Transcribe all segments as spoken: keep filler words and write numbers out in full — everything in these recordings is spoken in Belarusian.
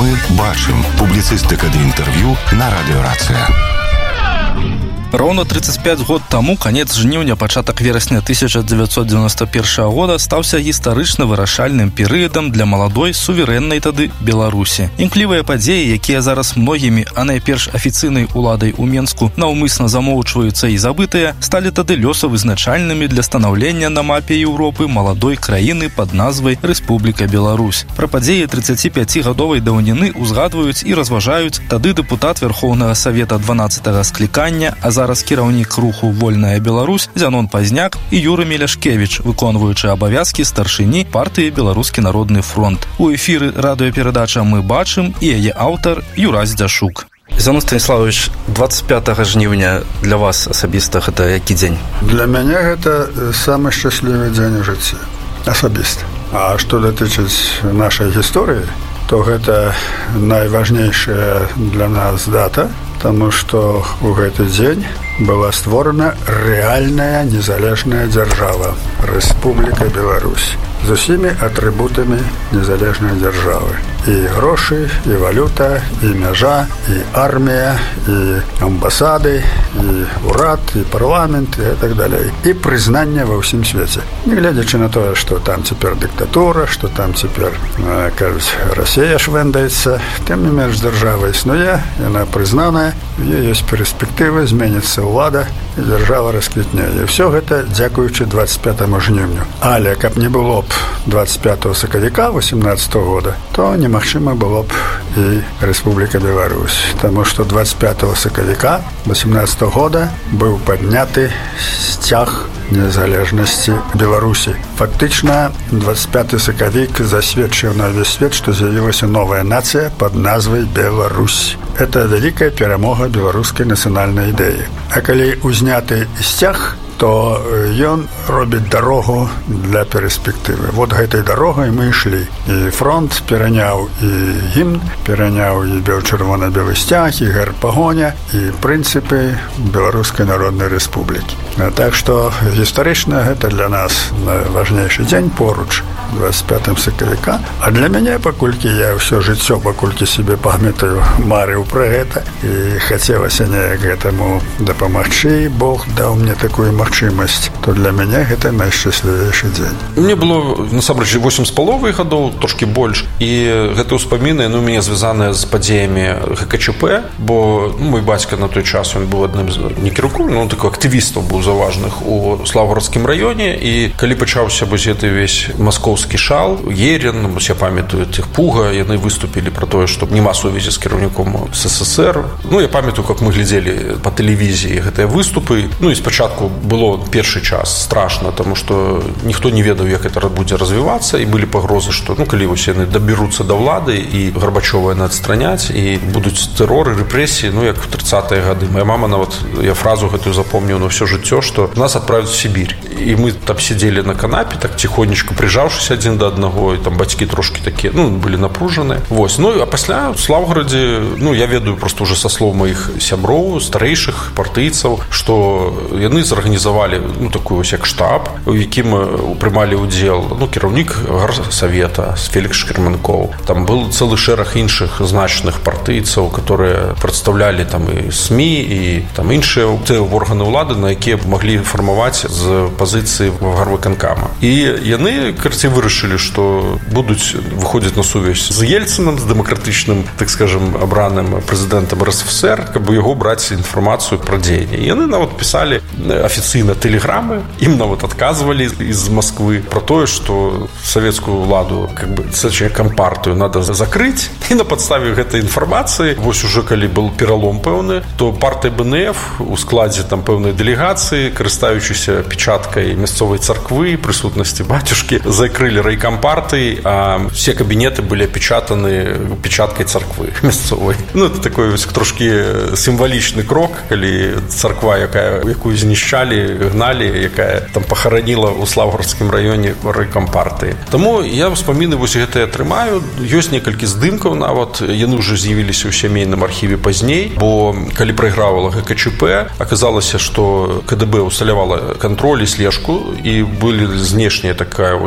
Мы бачым. Публіцыстыка ды інтэрв'ю на радыёрацыя. Роўна тридцать пять год таму, канец жніўня, пачатак верасня тысяча дзевяцьсот дзевяносто первого года стаўся гістарычна вырашальным перыядам для маладой суверэннай тады Беларусі. Імклівыя падзеі, якія зараз многімі, а найперш афіцыйнай уладай у Менску наўмысна замоўчваюцца і забытыя, сталі тады лёсавызначальнымі для станаўлення на мапе Еўропы маладой краіны пад назвай Рэспубліка Беларусь. Пра падзеі тридцатіпяцігадовай даўніны узгадваюць і разважаюць тады дэпутат Верхоўнага Савета дванаццатага склікання, а зараз кіраўнік руху «Вольная Беларусь» Зянон Пазняк і Юрый Меляшкевич, выконваючы абавязкі старшыні партыі «Беларускі народны фронт». У эфіры радыёперадача «Мы бачым» і яе аўтар Юрась Дзяшук. Зянон Станіславович, двадцать пятого жніўня для вас асабіста гэта які дзень? Для мяне гэта самы шчаслівы дзень у жыцці. Асабіста. А што датычыць нашай гісторыі, то гэта найважнейшая для нас дата, таму што ў гэты дзень была створана рэальная незалежная дзяржава Рэспубліка Беларусь з усімі атрыбутамі незалежнай дзяржавы. І грошы, і валюта, і мяжа, і армія, і амбасады, і урад, і парламент, і так далей. І прызнанне ва ўсім свеце. Не гледзячы на тое, што там цяпер дыктатура, што там цяпер, кажуць, Расія швэндаецца, тым не менш дзяржава існуе, яна прызнаная, у ёй ёсць перспектывы, зменіцца ўлада, і дзяржава расквітне. І ўсё гэта дзякуючы двадцать пятому жніўню. Але каб не было б двадцать пятого сакавіка восемнадцатого года, то немагчыма было б і Рэспубліка Беларусь. Таму што двадцать пятого сакавіка восемнадцатого года быў падняты сцяг незалежнасці Беларусі. Фактычна, двадцать пятый сакавік засведчыў на ўвесь свет, што з'явілася новая нацыя пад назвай Беларусь. Это вялікая перамога беларускай нацыянальнай ідэі. А калі узняты сцяг, то ён робіць дарогу для перспектывы. Вот гэтай дарогай мы ішлі. І фронт пераняў і гімн, пераняў і чырвона-белы сцяг, і герб пагоня, і прынцыпы Беларускай народнай рэспублікі. Так што гістарычна гэта для нас важнейшы дзень поруч двадцать пятого сакавіка. А для мяне, паколькі я ўсё жыццё, паколькі себе памятаю, марыў пра гэта, і хацелася неяк гэтаму дапамагчы, Бог даў мне такую магчымасць, то для мяне гэта найшчаслівейшы дзень. Мне было, насамрэч, восемь з паловай гадоў, трошкі больш, і гэта ўспаміны, ну, у мяне звязаныя з падзеямі гэ ка чэ пэ, бо ну, мой бацька на той час, ён быў адным з не кіраўнікоў, ну, такой актывістаў быў заважных у Слаўгородскім раёне, і калі пачаўся вось гэты весь маскоўскі шал, Ерін, я памятаю, тых Пуга, яны выступілі пра тое, што няма сувязі з кіраўніком эс эс эс эр. Ну, я памятаю, как мы глядзелі па тэлевізіі гэтыя выступы. Ну, і спачатку было першы час страшна, таму што ніхто не ведаў, як гэта будзе развівацца, і былі пагрозы, што, ну, калі вось яны дабяруцца да ўлады, і Гарбачова яны адстраняць, і будуць тэроры, рэпрэсіі, ну, як у тридцатыя гады. Моя мама нават, я фразу гэтую запомніў на ўсё жыццё, што нас адправяць у Сібір. І мы там сидзелі на канапе, так ціхонечка прыжаўшыся адзін да аднаго, і там бацькі трошкі такія, ну, былі напружаныя. Вось. Ну, а пасля у Слаўгорадзе, ну, я ведаю просто уже са слоў маіх сяброў, старэйшых партыйцаў, што яны зарганізавалі, ну, такую вось як штаб, у якім прымалі ўдзел, ну, кіраўнік Гарсавета, Фелікс Шкерманкоў. Там был цэлы шэраг іншых значных партыйцаў, которые прадстаўлялі там і СМІ, і там іншыя органы ўлады, на якія маглі фармаваць з пазіцыі гарвыканкама. І яны, карці, вырашылі, што будуць выходзіць на сувязь з Ельцынам, з дэмакратычным, так скажем, абраным прэзідэнтам эр эс эф эс эр, каб яго браць інфармацыю пра дзеянні. Яны нават пісалі афіцыйна тэлеграмы, ім нават адказвалі з Москвы пра тое, што савецкую ўладу, как бы, кампартыю надо закрыць. І на падставе гэтай інфармацыі, вось уже калі был пералом пэўны, то партыя бэ эн эф у складзе там пэўнай дэлегацыі, карыстаючыся печаткай мясцовай царквы, прысутнасці бацюшкі, закрылі райкомпартыі, а все кабінеты былі апечатаны печаткай царквы мясцовай. Ну, это такой трошкі сімвалічны крок, калі царква, якая, якую знішчалі, гналі, якая там пахараніла ў Слаўгородскім раёне райкомпартыі. Таму я ўспаміны вось гэтыя атрымаю. Ёсць некалькі здымкаў нават, яны ўжо з'явіліся ў сямейным архіве пазней, бо калі прайгравала гэ ка чэ пэ, аказалася, што ка дэ бэ ўсталявала кантроль і слежку, і былі знешняя такая вось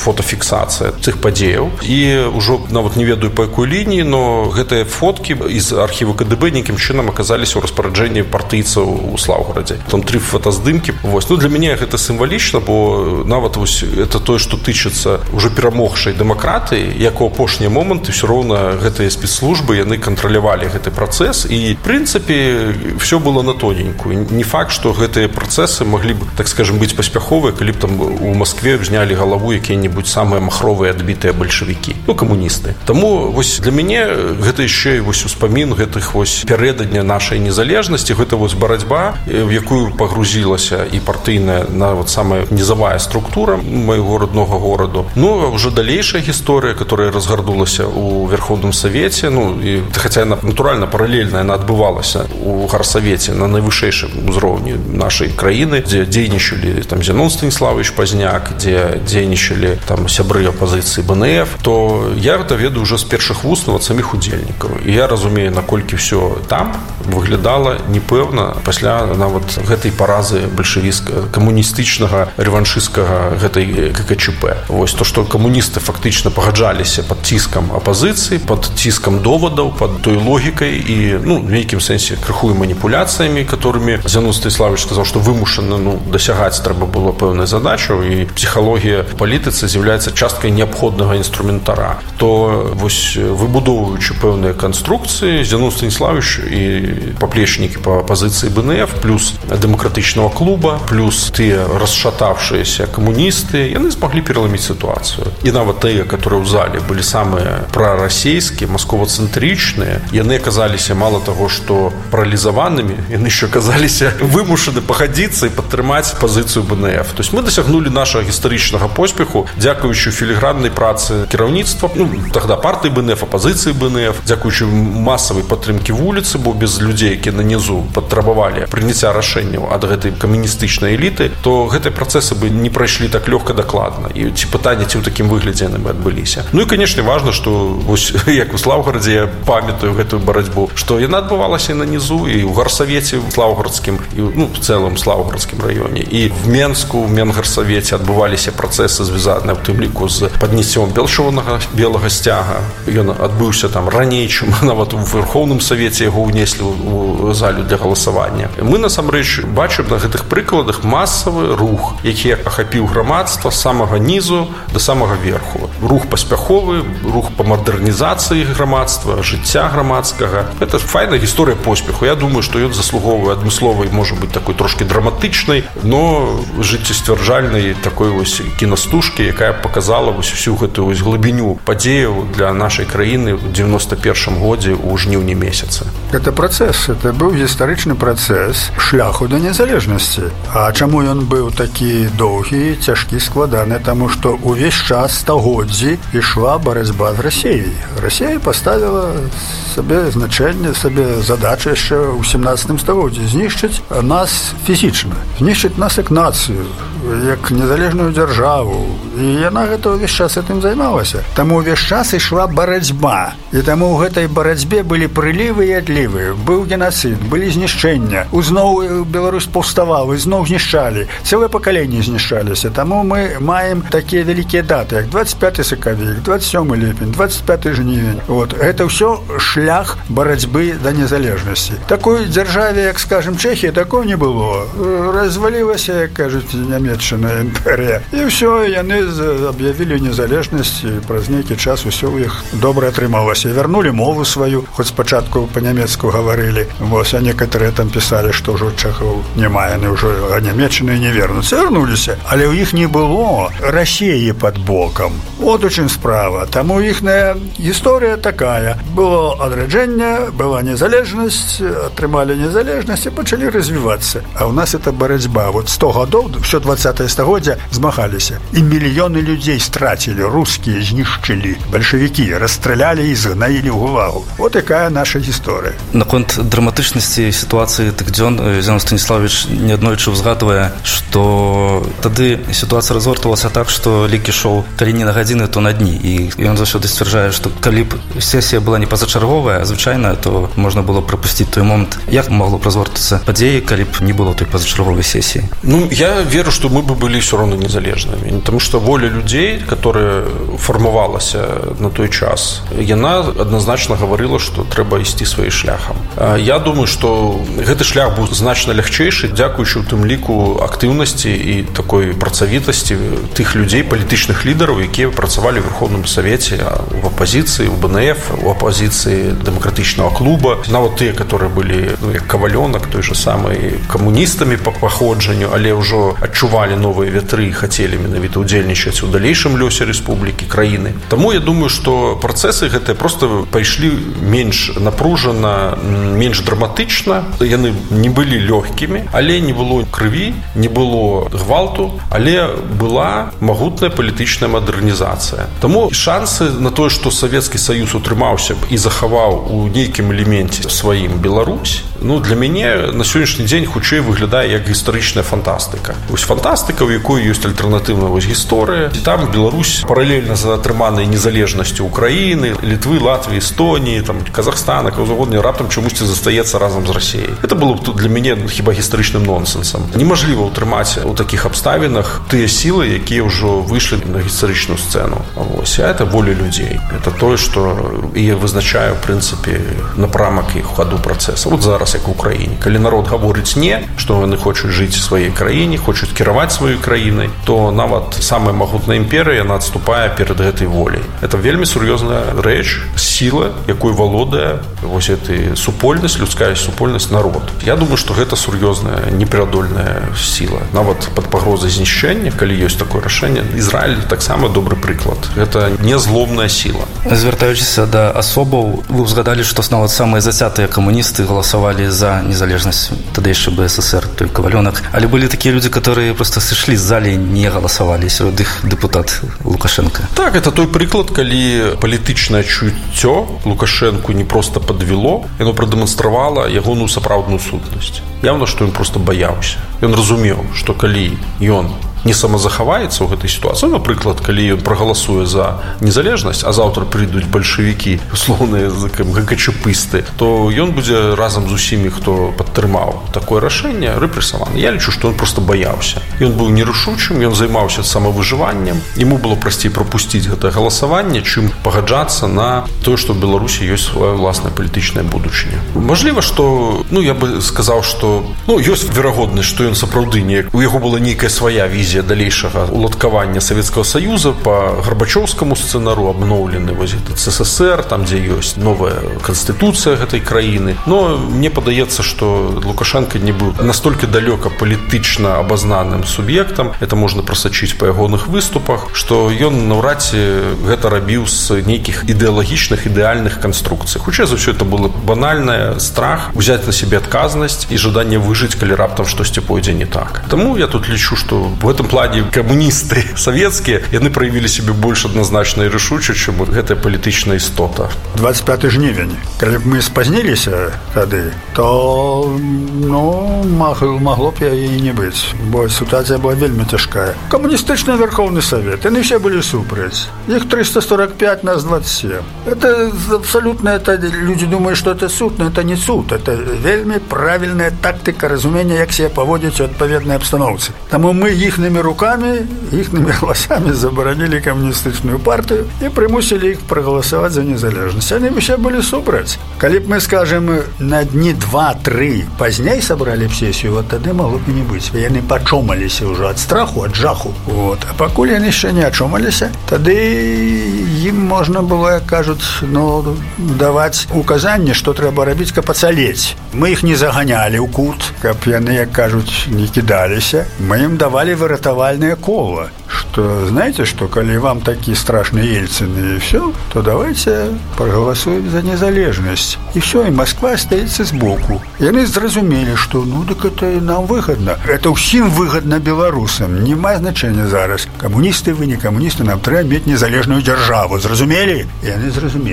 фотафіксацыя цих падзеяў. І ўжо нават не ведаю па якой лініі, но гэтыя фоткі з архіву КДБ нейкім чынам аказаліся ў распараджэнні партыйцаў у Слаўгарадзе. Там тры фотаздымкі. Вось. Ну, для мяне гэта сімвалічна, бо нават вось это тое, што тычыцца ўжо перамогшай дэмакратыі, як у апошнія моманты ўсё роўна гэтыя спецслужбы, яны кантралявалі гэты працэс, і в прынцыпе все было на тоненькую. Не факт, што гэтыя працэсы маглі б, так скажем, быць паспяховыя, калі б там у Маскве знялі галаву якія-небудзь самыя махровыя адбітыя бальшавікі, ну, камуністы. Таму вось для мяне гэта яшчэ вось успамін гэтых вось пярэдадня нашай незалежнасці, гэта вось барацьба, в якую пагрузілася і партыйная нават самая низавая структура майго роднога гораду. Ну, а уже далейшая гісторыя, которая разгардулася у Верховным Савеце, ну, і, хаця яна натуральна паралельна, яна адбывалася у Гарсавеце на найвышэйшым узроўні нашай краіны, дзе дзейнічалі там Зенон Станіславович Пазняк, дзе дзейнічалі там сябры апазіцыі БНФ, то я гэта ведаю уже з першых вуснаў ад самих удзельнікаў. І я разумею, наколькі все там выглядала непэўна пасля нават гэтай паразы бальшавіцкага, камуністычнага, рэваншысцкага гэтай ККЧП. Вось то, што камуністы фактычна пагаджаліся пад ціскам апазіцыі, пад ціскам довадаў, пад той логікай і, ну, в нейкім сэнсе крыху і маніпуляцыямі, которымі Зенон Станіславович сказаў, што вымушана, ну, дасягаць трэба было пэўную задачу, і псіхалогія в палітыцы з'яўляецца часткай неабходнага інструментара. То вось выбудоўваючы пэўныя канструкцыі, Зенон Станіславович і паплечнікі па пазіцыі БНФ, плюс дэмакратычнага клуба, плюс тыя расшатавшиеся камуністы, яны змаглі пераламіць сітуацыю. І нават тыя, которые ў зале былі самыя прарасійскія, маскова-цэнтрычныя, яны аказаліся мала таго, што паралізаванымі, яны яшчэ аказаліся вымушаны пагадзіцца і падтрымаць пазіцыю БНФ. То есть мы дасягнулі нашага гістарычнага поспеху, дзякуючы філіграннай працы кіраўніцтва, ну, тогда партыі БНФ, апазіцыі БНФ, дзякуючы масавай падтрымкі вуліцы, бо без людзей, якія на нізу патрабавалі прыняцця рашэнняў ад гэтай камуністычнай эліты, то гэтыя працэсы бы не прайшлі так лёгка дакладна. І ці пытанне, ці ў такім выглядзе яны бы адбыліся. Ну і, канешне, важна, што вось, як у Слаўгарадзе я памятаю гэтую барацьбу, што яна адбывалася і на нізу, і ў Гарсавеце Слаўгарадскім, і, ну, в цэлым Слаўгарадскім раёне. І в Менску, в Менгарсавеце адбываліся працэсы, звязаныя ў тым ліку з падняццём белшавага белага сцяга. Ён адбыўся там раней, чым нават у Верховным Савеце яго ўнеслі ў залю для галасавання. Мы, насамрэч, бачым на гэтых прыкладах масавы рух, які ахапіў грамадства з самага нізу да самага верху. Рух паспяховы, рух па мадэрнізацыі грамадства, жыцця грамадскага. Это файная гісторыя поспеху. Я думаю, што ён заслуговвае адмысловай, можа быць, такой трошки драматычнай, но жыццесцвярджальнай такой вось кінастужкі, якая показала вось всю гэтую вось глыбіню падзеяў для нашай краіны ў девяносто первом годзе ў жніўні месяцы. Это працэс, это быў гістарычны працэс шляху да незалежнасці. А чаму ён быў такі доўгі, цяжкі, складаны? Таму што ўвесь час стагоддзі ішла барацьба з Расіяй. Расія паставіла сабе значэнне, сабе задачу яшчэ ў семнадцатым стагоддзі знішчыць нас фізічна, знішчыць нас як нацыю, як незалежную дзяржаву. І яна гэта ўвесь час этим займалася. Таму ўвесь час ішла барацьба. І таму ў гэтай барацьбе былі прылівы і адлівы. Быў генацыд, былі знішчэння. Узноў Беларусь паўставала, зноў знішчалі. Цэлыя пакаленні знішчаліся. Таму мы маем такія вялікія даты, як двадцать пятый сакавік, двадцать сёмы ліпень, двадцать пятый жнівень. Вот. Гэта ўсё шлях барацьбы да незалежнасці. Такой дзяржаве, як, скажем, Чэхія, такого не было. Развалілася, як кажуць, нямецчына імперія. І ўсё, яны аб'явілі незалежнасць, і праз нейкі час усё ў іх добра атрымалася. Вярнулі мову сваю, хоць спачатку па-нямецку гаварылі. Вось, а некаторыя там пісалі, што ўжо чэхаў няма, яны ўжо нямецчыны не вернуцца. Вярнуліся. Але ў іх не было Расіі пад бокам. Вот у чым справа. Таму іхная гісторыя такая. Было адраджэнне, была незалежнасць, атрымалі незалежнасць і пачалі развівацца. А ў нас это барацьба. Вот сто гадоў, всё двадцатае стагоддзя змагаліся. І мільёны людзей страцілі, рускія знішчылі, бальшавікі расстралялі і згнаілі ў гулагу. Вот такая наша гісторыя. Наконт драматычнасці сітуацыі тых дзён Зенон Станіславович неаднойчы ўзгадвае, што тады сітуацыя разгортвалася так, што лік ішоў калі не на гадзіны, то на дні. І ён заўсёды сцвярджае, што калі б сесія была не пазачарговая, а звычайная, то можна было прапусціць той момант. Як магло б разгортацца падзеі, калі б не было той пазачарговай сесіі? Ну, я веру, што что мы бы были все равно незалежными. Потому что воля людей, которая формовалась на той час, яна однозначно говорила, что трэба ісці сваім шляхам. Я думаю, что гэты шлях быў значна лягчэйшы, дзякуючы ў тым ліку актыўнасці і такой працавітасці тых людзей, палітычных лідараў, якія працавалі ў Верховным Савеце, в апозіцыі, в БНФ, у апозіцыі дэмакратычнага клуба, нават тыя, которые былі, ну, як Кавалёнак, той же самый, камуністамі по паходжанню, але ўжо адчувалі новыя вятры і хацелі менавіта ўдзельнічаць у далейшым лёсе рэспублікі, краіны. Таму я думаю, што працэсы гэтыя просто пайшлі менш напружана, менш драматычна. Яны не былі лёгкімі, але не было крыві, не было гвалту, але была магутная палітычная мадэрнізацыя. Таму шансы на тое, што Савецкі Саюз утрымаўся б і захаваў у нейкім элеменце сваім Беларусь, ну, для мяне на сённяшні дзень хутчэй выглядае як гістарычная фантастыка. Вось фантастыка, у якой ёсць альтэрнатыўная вось гісторыя, і там Беларусь паралельна за атрыманай незалежнасцю Украіны, Літвы, Латвіі, Эстоніі, там, Казахстана, каго заўгодна, раптам чамусьці застаецца разам з Расіяй. Это было б для мяне хіба гістарычным нонсенсам. Немажліва ўтрымаць у такіх абставінах тыя сілы, якія ўжо выйшлі на гістарычную сцэну. Вось, а это воля людзей. Это тое, што і вызначае, в прынцыпе, напрамак і хаду працэса. Вот зараз, як у Украіне. Калі народ гаворыць не, што яны хочуць жыць у сваёй краіне, хочуць кіраваць сваёй краінай, то нават самая магутная імперыя, яна адступае перад гэтай воляй. Это вельмі сур'ёзная рэч, сіла, якой валодае вось эта супольнасць, людская супольнасць народ. Я думаю, што гэта сур'ёзная, неперадольная сіла. Нават пад пагрозай знішчэння, калі ёсць такое рашэнне, Ізраіль таксама добры прыклад. Гэта не злобная сіла. Звяртаючыся да асобаў, вы ўзгадалі, што нават самыя зацятыя камуністы галасавалі за незалежнасць тадайшы БССР, той Кавалёнак. Але былі такія людзі, которые просто сышлі з залі, не галасавалі, сярод іх дэпутат Лукашенко. Так, это той прыклад, калі палітычнае чуццё Лукашенку не проста падвяло, яно прадэманстравала ягоную сапраўдную сутнасць. Яўна, што ён проста баяўся. Ён разумеў, што калі ён не самазахаваецца ў гэтай сітуацыі, напрыклад, калі ён прагаласуе за незалежнасць, а заўтра прыйдуць бальшавікі, услоўныя ГКЧПысты, то ён будзе разам з усімі, хто падтрымаў такое рашэнне, рэпрэсаваны. Я лічу, што ён проста баяўся. Ён быў нерашучым, ён займаўся самавыжываннем, яму было прасцей прапусціць гэтае галасаванне, чым пагаджацца на тое, што ў Беларусі ёсць свая ўласная палітычная будучыня. Мажліва, што, ну, я бы сказаў, што, ну, ёсць верагоднасць, што ён сапраўды не, у яго была нейкая свая візія далейшага уладкавання Савецкага Саюза па Гарбачоўскаму сцэнару, абноўлены вось этот СССР, там, дзе ёсць новая канстытуцыя гэтай краіны. Но мне падаецца, што Лукашенко не быў настолькі далёка палітычна абазнаным суб'ектам, это можна прасачыць па ягоных выступах, што ён наўрад ці гэта рабіў з нейкіх ідэалагічных, ідэальных канструкцый. Хутчэй за ўсё, это было банальнае страх узяць на сябе адказнасць і жаданне выжыць, калі раптам штосьці пойдзе не так. Таму я тут лічу, што в этом плане камуністы савецкія, яны праявілі сябе больш адназначна і рашуча, чым гэтая палітычная істота. двадцать пятый жнівень. Калі б мы спазніліся тады, то, ну, магло б яе і не быць, бо сітуацыя была вельмі цяжкая. Камуністычны Верховны Савет, яны все былі супраць. Іх триста сорок пять, нас двадцать семь. Это абсолютно, это люди думают, что это суд, но это не суд. Это вельмі правильная тактика разумения, як себя паводзіць у адпаведнай абстаноўцы. Таму мы іхнымі руками, іхнымі галасамі забаранілі камуністычную партыю і прымусілі іх прагаласаваць за незалежнасць. Яны ўсе былі супраць. Калі б мы, скажем, на дні два-тры пазней сабралі б сесію, вот тады магло б не быць. Яны пачомаліся ўжо ад страху, ад жаху. Вот. А пакуль яны яшчэ не ачомаліся, тады ім можна было, як кажуць, ну, даваць указанне, што трэба рабіць, каб ацалець. Мы іх не заганялі ў кут, каб яны, як кажуць, не кідаліся. Мы ім давалі выратавальнае кола, что, знаете, что, коли вам такие страшные Ельцины и все, то давайте проголосуем за незалежность. И все, и Москва остается сбоку. И они зразумели, что, ну, так это нам выгодно. Это всем выгодно белорусам. Нема значения зараз. Коммунисты вы, не коммунисты, нам треба иметь незалежную державу. Зразумели? И они зразумели.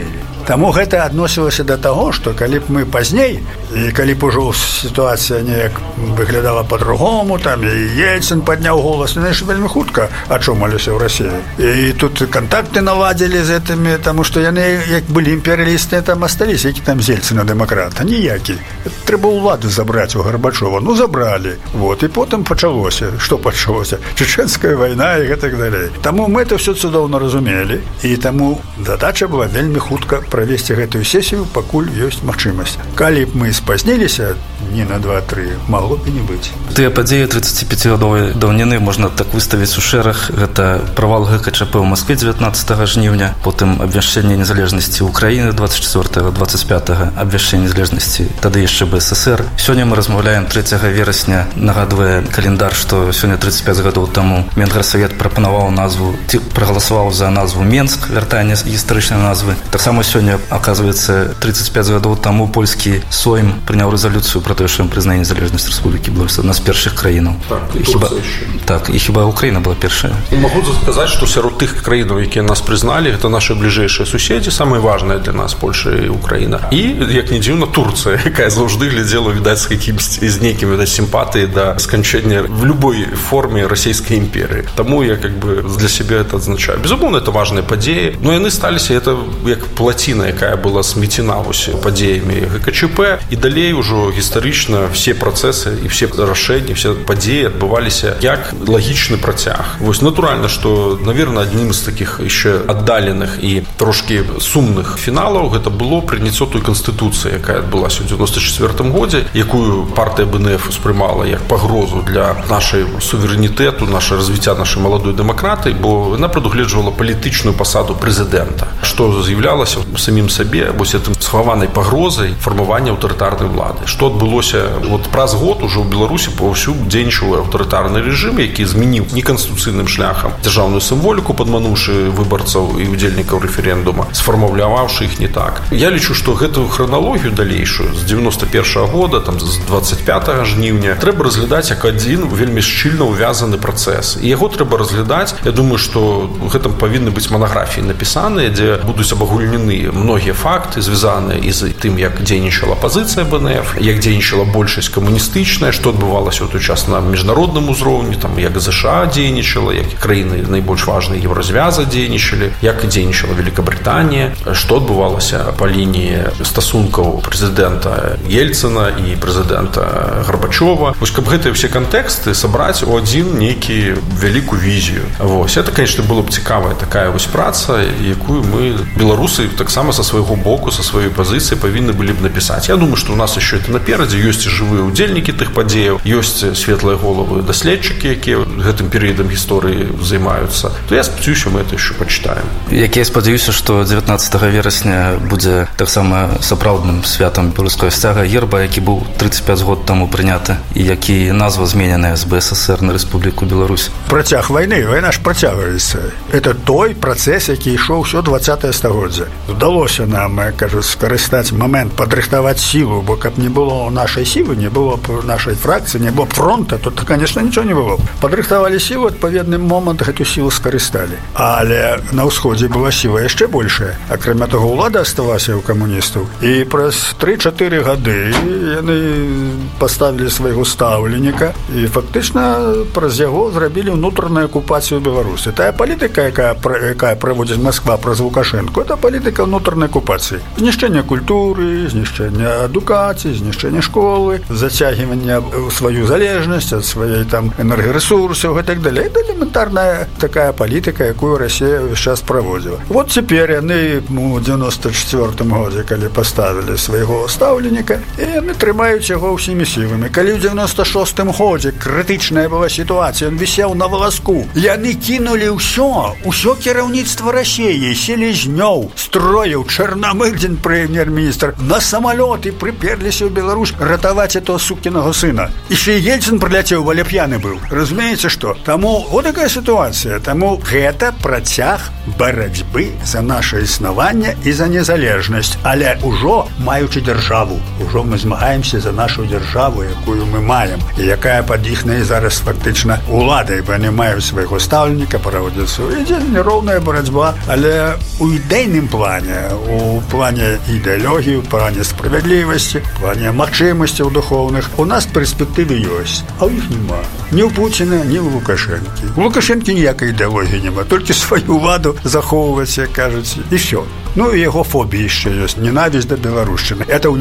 Таму гэта адносілася да таго, што калі б мы пазней і калі б ужо сітуацыя неяк выглядала по-другому, там і Ельцин падняў голас, яны ж вельмі хутка ачомаліся ў Расіі. І тут кантакты наладзілі з гэтымі, таму што яны як былі імперыялісты, там асталіся, які там Ельцина дэмакрата, ніякі. Трэба ўладу забраць у Гарбачова. Ну, забралі. Вот. І потым пачалося. Што пачалося? Чеченская вайна і гэтак далей. Таму мы это ўсё цудоўна разумелі. І таму задача была вельмі хутка правесці гэтую сесію, пакуль ёсць магчымасць. Калі б мы спазніліся не на два-тры, магло б і не быць. Тыя падзеі тридцатипятигадовай даўніны можна так выставіць у шэраг. Гэта правал ГКЧП ў Маскве дзевятнаццатага жніўня, потым абвяшчэнне незалежнасці Украіны двадцать четвёртага двадцать пятага, абвяшчэнне незалежнасці тады яшчэ БССР. Сёння мы размаўляем трэцяга верасня, нагадвае календар, што сёння тридцать пять гадоў таму Менгарсавет прапанаваў назву, ці прагаласаваў за назву Менск, вяртанне гістарычнай назвы. Таксама сёння, аказваецца, тридцать пять гадоў таму польскі Сойм прыняў рэзалюцыю пра тое, што ён прызнае незалежнасць Рэспублікі Беларусь, адна з першых краінаў. Так, і хіба, так, і хіба Украіна была першая. Магу сказаць, што сярод тых краінаў, якія нас прызналі, гэта нашы бліжэйшыя суседзі, самыя важныя для нас, Польша і Украіна. І, як не дзіўна, Турцыя, якая заўжды глядзела, відаць, з якімсьці, з нейкім, відаць, сімпатыі да сканчэння в любой форме расійскай імперыі. Таму я, как бы, для сябе это адзначаю. Безумоўна, это важныя падзеі, но яны сталіся, это як плаціна, якая была сметена падзеямі ГКЧП, і далей ужо гістарычна все працэсы і все рашэнні, все падзеі адбываліся як лагічны працяг. Вось, натуральна, што, наверное, аднім з такіх яшчэ аддаленых і трошкі сумных фіналаў гэта было прыняццё той канстытуцыі, якая адбылася ў девяносто четвёртым годзе, якую партыя БНФ успрымала як пагрозу для нашай суверэнітэту, наше развіцця нашай маладой дэмакратыі, бо яна прадугледжвала палітычную пасаду прэзідэнта, што з'яўлялася самім сабе вось гэтым схаванай пагрозай фармавання аўтарытарнай улады. Што адбылося вот праз год ужо ў Беларусі паўсюль дзейнічаў аўтарытарны рэжым, які змяніў неканстытуцыйным шляхам дзяржаўную сімволіку, падмануўшы выбарцаў і удзельнікаў рэферэндума, сфармуляваўшы іх не так. Я лічу, што гэтую храналогію далейшую з девяносто первого года, там з двадцать пятого жніўня трэба разглядаць як адзін вельмі шчыльна ўвязаны працэс. І яго трэба разглядаць. Я думаю, што гэтым павінны быць манаграфіі напісаныя, дзе будуць абагульнены многія факты, звязаныя і з тым, як дзейнічала апазіцыя БНФ, як дзейнічала большасць камуністычная, што адбывалася ў той час на міжнародным узроўні, там як ЗША дзейнічала, як краіны найбольш важныя Еўразвяза дзейнічалі, як дзейнічала Великабрытанія, што адбывалася па лініі стасункаў прэзідэнта Ельцина і прэзідэнта Гарбачова. Вось каб гэтыя ўсе кантэксты сабраць у адзін нейкі вялікую візію. Вось, это, конечно, было б цікавая такая вось праца, якую мы, беларусы, таксама са свайго боку, са сваёй пазіцыі павінны былі б напісаць. Я думаю, што у нас яшчэ это наперадзе, ёсць і жывыя ўдзельнікі тых падзеяў, ёсць светлыя головы даследчыкі, якія гэтым перыядам гісторыі займаюцца. То я спадзяюся, мы это яшчэ пачытаем. Як я спадзяюся, што дзевятнаццатага верасня будзе таксама сапраўдным святам беларускага сцяга герба, які быў тридцать пять год таму прыняты і які назва змененая з БССР на Рэспубліку Беларусь. Працяг вайны, вайна ж працягваецца. Это той працэс, які ішоў усё двадцатае стагоддзя. Удалося нам, кажу, скарыстаць момент, падрыхтаваць сілу, бо каб не было нашай сілы, не было б нашай фракцыі, не было б фронта, то, конечно, нічого не было. Падрыхтавалі сілу, адпаведны момант гэту сілу скарысталі. Але на ўсходзе была сіла яшчэ большая. Акрамя таго, ўлада аставалася ў камуністаў. І праз тры-чатыры гады яны паставілі свайго стаўленіка і фактычна праз яго зрабілі ўнутраную акупацыю Беларусі. Тая палітыка, якая, якая праводзіць Москва праз Лукашенко, это палітыка ўнутранай акупацыі. Знішчэнне культуры, знішчэнне адукацыі, знішчэнне школы, зацягивання ў сваю залежнасць ад сваёй там энергарэсурсаў і так далей. Это элементарная такая палітыка, якую Расія сейчас праводзіла. Вот цяпер яны у девяносто четвёртым годзе, калі паставілі свайго стаўленіка, і яны трымаюць яго ўсімі сіламі. Калі ў девяносто шостым годзе крытычная была сітуацыя, ён вісеў на валаску, яны кінулі ўсё, усё кіраўніцтва Расіі, Селезнёў, Строеў, Чарнамырдзін, прэм'ер-міністр, на самалёт і прыперліся ў Беларусь ратаваць этого сукінага сына. І ще Ельцин прыляцеў, але п'яны быў. Разумееце, што? Таму вот такая сітуацыя. Таму гэта працяг барацьбы за наше існаванне і за незалежнасць. Але ўжо маючы дзяржаву, ўжо мы змагаемся за нашу дзяржаву, якую мы маем, і якая пад іхнай зараз фактычна уладай, бо не маюць свайго стаўленіка, праводзіцца. Ідзе нероўная барацьба, але у ідэйным плане розныя у плане ідэалогіі, у плане справядлівасці, у плане магчымасцяў духоўных. У нас перспектывы ёсць, а ў іх няма. Ні ў Пуціна, ні ў Лукашэнкі. У Лукашэнкі ніякай ідэалогіі няма, толькі сваю ўладу захоўваць, як кажуць, і ўсё. Ну і яго фобіі яшчэ ёсць, ненавісць да беларушчыны. Это